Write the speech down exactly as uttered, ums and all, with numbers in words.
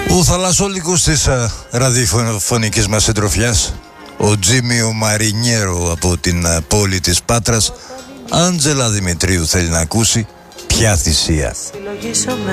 Ο θαλασσόλικος της uh, ραδιοφωνικής μας συντροφιάς, ο Τζίμιο Μαρινιέρο από την uh, πόλη της Πάτρας, Άντζελα Δημητρίου, θέλει να ακούσει «Ποια θυσία».